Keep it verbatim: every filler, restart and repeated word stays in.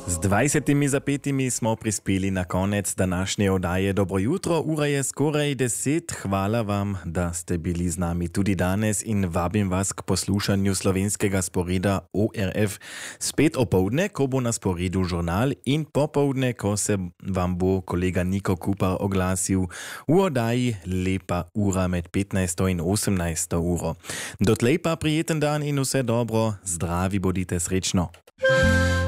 Z dvajsetimi zapetimi smo prispeli na konec današnje oddaje. Dobro jutro, ura je skoraj deset. Hvala vam, da ste bili z nami tudi danes in vabim vas k poslušanju slovenskega sporeda O R F. Spet opoldne, ko bo na sporedu žurnal, in popoldne, ko se vam bo kolega Niko Kupar oglasil v oddaji Lepa ura med petnajsto in osemnajsto uro. Dotlej pa prijeten dan in vse dobro, zdravi bodite, srečno.